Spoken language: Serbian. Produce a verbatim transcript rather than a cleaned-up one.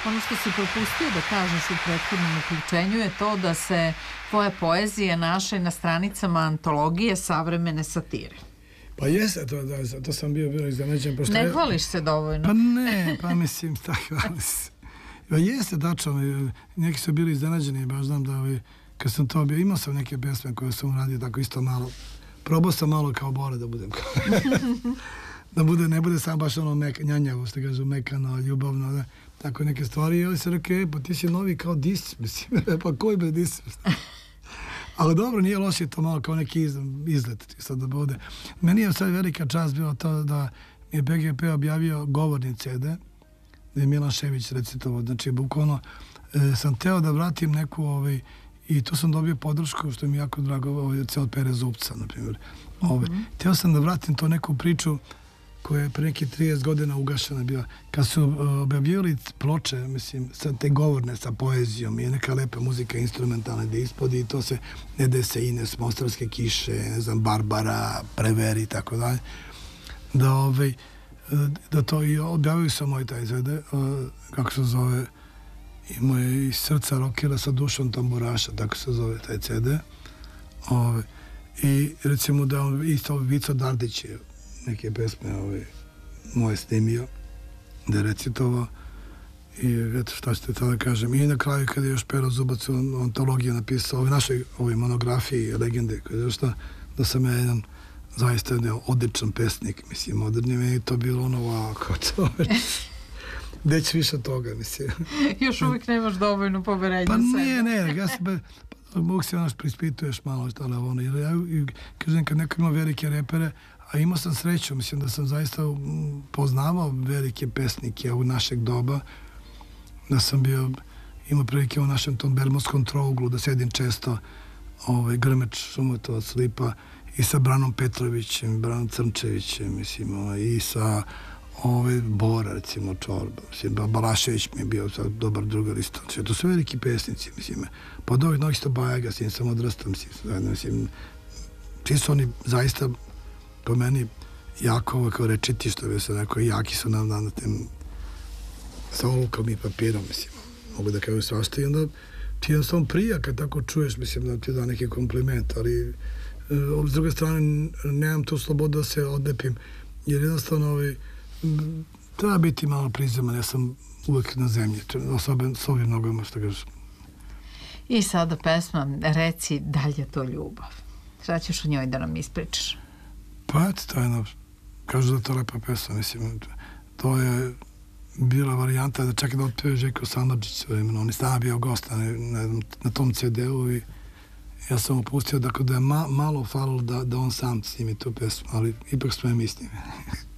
Ono što si propustio da kažeš u prethodnom uključenju je to da se tvoja poezija naša i na stranicama antologije savremene satire. Pa jeste, to, da, to sam bio bilo iznenađen. Ne je... hvališ se dovoljno. Pa ne, pa mislim, tako hvali se. Pa jeste, tačno, neki su bili iznenađeni, baš znam da ovi, kad sam to bio, imao sam neke pesme koje sam uradio tako isto malo. Probao sam malo kao Bora da budem da bude, ne bude sam baš ono mek, njanjavo, što kažu, mekano, ljubavno, da, tako neke stvari. I oni se rekao, e, pa ti si novi kao dis, mislim, pa koji bez dis? Ali dobro, nije loše to malo kao neki iz, izlet, sad da bude. Meni je sad velika čast bilo to da mi je B G P objavio govorni C D, da je Milan Šević recitovao, znači, bukvalno e, sam teo da vratim neku, ovaj, i tu sam dobio podršku, što mi je jako drago, ovaj, od Pere Zupca, na primjer. Ovaj. Mm-hmm. Teo sam da vratim to neku priču koja je pre nekih trideset godina ugašena bila. Kad su uh, objavljivali ploče, mislim, sa te govorne, sa poezijom i neka lepa muzika instrumentalna gde ispodi i to se ne dese Ines, Mostarske kiše, ne znam, Barbara, Preveri i tako dalje. Da, ovaj, da to i objavili sam moj taj izvede, uh, kako se zove, imao je iz srca rokera sa dušom tamburaša, tako se zove taj C D. Ove, i recimo da on isto Vico Dardić je neke pesme ove, moje snimio, da je recitovao i eto šta ćete tada kažem. I na kraju kada je još Pero Zubac u antologiji napisao ove našoj ove monografiji legende, kada je šta, da sam ja jedan zaista jedan odličan pesnik, mislim, moderni, meni to bilo ono ovako, čoveč. Gde će više toga, mislim. Još uvijek nemaš dovoljno poverenja pa sebe. nije, ne, ja se pa, pa, mogu se onaš prispituješ malo, ali ono, jer ja, kažem, kad neko ima velike repere, a imao sam sreću, mislim da sam zaista poznavao velike pesnike u našeg doba, da sam bio, imao prilike u našem tom bermudskom trouglu, da sedim često, ovaj, Grmeč, Šumotovac, Lipa, i sa Branom Petrovićem, Branom Crnčevićem, mislim, ovaj, i sa ovaj Bora, recimo, Čorba, mislim, Balašević mi je bio sad dobar drugar isto. To su veliki pesnici, mislim, pa od ovih novih sto Bajaga, s njim sam odrastao, mislim, zajedno, mislim, svi su oni zaista, po meni, jako ovako rečiti, što bi se neko, jaki su nam na tem, sa olukom i papirom, mislim, mogu da kažu svašta i onda ti jednostavno prija kad tako čuješ, mislim, da ti da neki kompliment, ali s druge strane, nemam tu slobodu da se odlepim, jer jednostavno, ovaj, treba biti malo prizeman, ja sam uvek na zemlji, osobe, s ovim nogama, što kažeš. I sada pesma, reci da li je to ljubav? Šta ćeš o njoj da nam ispričaš? Pa eto, to je jedno, kažu da je to lepa pesma, mislim, to je bila varijanta da čak da otpeve Željko Samardžić, on je stana bio gost na, na, na tom C D-u i ja sam opustio da, da je ma, malo falilo da, da on sam snimi tu pesmu, ali ipak smo je mi snimi.